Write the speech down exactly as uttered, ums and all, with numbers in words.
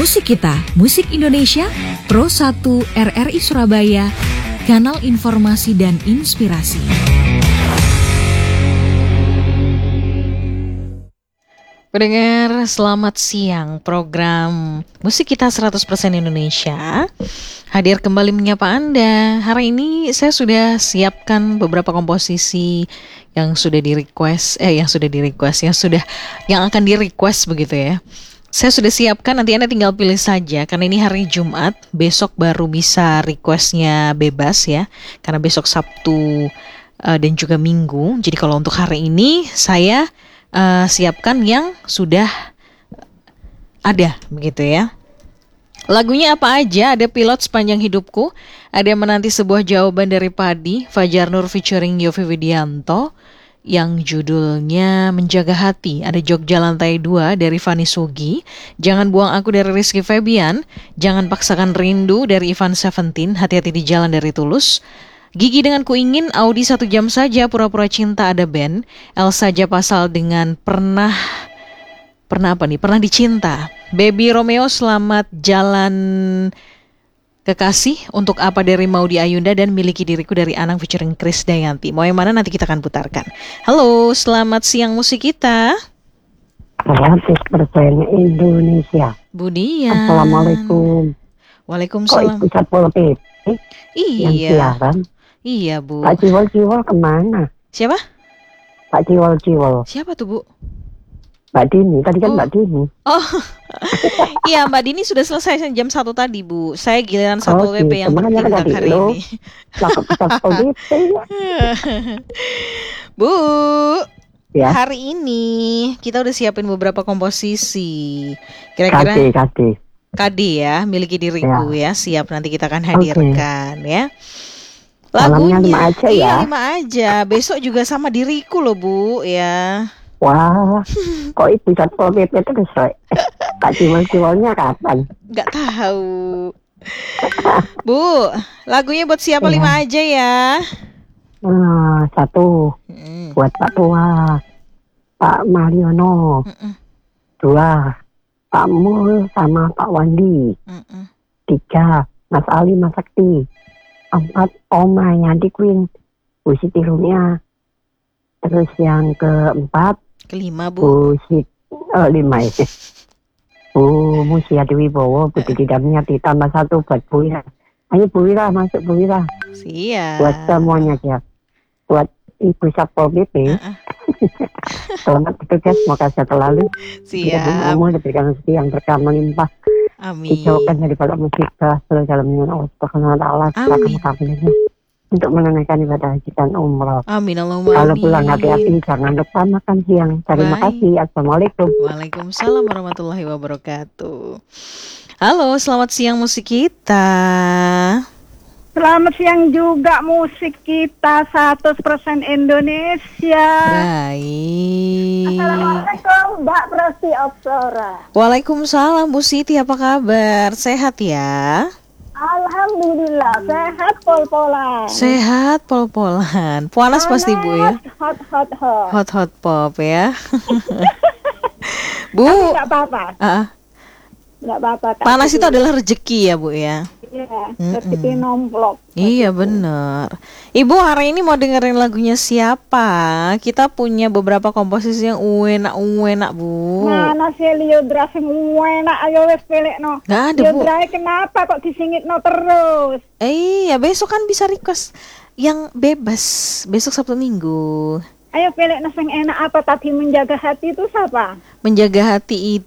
Musik Kita, Musik Indonesia, Pro satu R R I Surabaya, kanal informasi dan inspirasi. Pendengar, selamat siang. Program Musik Kita seratus persen Indonesia hadir kembali menyapa Anda. Hari ini saya sudah siapkan beberapa komposisi yang sudah di-request, eh yang sudah di-request, yang sudah yang akan di-request begitu ya. Saya sudah siapkan, nanti Anda tinggal pilih saja. Karena ini hari Jumat, besok baru bisa requestnya bebas ya. Karena besok Sabtu uh, dan juga Minggu. Jadi kalau untuk hari ini saya uh, siapkan yang sudah ada begitu ya. Lagunya apa aja? Ada Pilot Sepanjang Hidupku, ada Menanti Sebuah Jawaban dari Padi, Fajar Nur featuring Yovie Widianto, yang judulnya Menjaga Hati. Ada Jogja Lantai dua dari Fani Sugi, Jangan Buang Aku dari Rizky Febian, Jangan Paksakan Rindu dari Ivan Seventeen, Hati-Hati di Jalan dari Tulus, Gigi dengan Ku Ingin, Audi Satu Jam Saja, Pura-Pura Cinta ada band, Elsa Japasal dengan Pernah Pernah apa nih? Pernah Dicinta, Baby Romeo Selamat Jalan Kekasih, Untuk Apa dari Maudy Ayunda, dan Miliki Diriku dari Anang featuring Chris Dayanti. Mau yang mana nanti kita akan putarkan. Halo, selamat siang musik kita. seratus persen Indonesia. Budian. Assalamualaikum. Waalaikumsalam. Kok ikut Satpol P P? Iya. Yang siaran? Iya, Bu. Pak Ciwol-Ciwol kemana? Siapa? Pak Ciwol-Ciwol. Siapa tuh, Bu? Mbak Dini, tadi kan Oh. Mbak Dini. Oh, iya Mbak Dini sudah selesai jam satu tadi, Bu. Saya giliran Satpol P P yang makanya bertindak tadi hari lo ini. Lakep Satpol P P. Bu, Ya. hari ini kita udah siapin beberapa komposisi. Kira-kira Kade, kade. K D ya, Miliki Diriku ya. Siap, nanti kita akan hadirkan ya. Malamnya lima aja iya, ya. lima aja. Besok juga sama Diriku loh, Bu, ya. Wah, kok ibu Satpol P P terus, Rek? Pak Ciwol-Ciwolnya kapan? Nggak tahu. Bu, lagunya buat siapa? Ya. Lima aja ya. Nah, satu Mm. buat Pak Tua, Pak Mariono. Mm-mm. Dua, Pak Mul sama Pak Wandi. Mm-mm. Tiga, Mas Ali, Mas Sakti. Empat, Oma Yanti Queen, Bu Siti Rumia. Terus yang keempat, Kelima, Bu. Bu Siti, oh, lima ya. Bu Musyati Wibowo, Bu Didi Damia, ditambah satu buat Bu Wira. Ayo Bu Wira, masuk Bu Wira. Siap. Buat semuanya ya. Buat Ibu Satpol P P. Uh-uh. Selamat bertugas, semoga sehat selalu. Siap. Umur diberikan rezeki yang berkah melimpah. Amin. Dijauhkan dari balak musibah, selalu dalam lindungan Allah Subhanahu wa taala, Amin. kami untuk menunaikan ibadah haji dan umrah. Amin, Allahumma Kalau amin. pulang hati-hati, jangan lupa makan siang. Terima Baik. kasih. Assalamualaikum. Waalaikumsalam warahmatullahi wabarakatuh. Halo, selamat siang musik kita. Selamat siang juga musik kita seratus persen Indonesia. Baik. Assalamualaikum Mbak Presti Oksora. Waalaikumsalam Bu Siti, apa kabar? Sehat ya? Alhamdulillah sehat pol-polan. Sehat pol-polan. Panas pasti Bu ya? Hot hot hot. Hot-hot pop ya. Bu, Enggak apa-apa. ah, Enggak apa-apa. panas itu adalah rezeki ya Bu ya? Iya, Mm-mm. rezeki nomplok. Iya bener. Ibu hari ini mau dengerin lagunya siapa? Kita punya beberapa komposisi yang enak-enak Bu. Mana sih Liodra sing enak, ayo wes pelekno. Nggak ada, Bu. Liodra kenapa kok disingitno terus? Eh ya besok kan bisa request yang bebas. Besok Sabtu Minggu. Ayo pelekno sing enak apa tadi menjaga hati itu siapa? Menjaga hati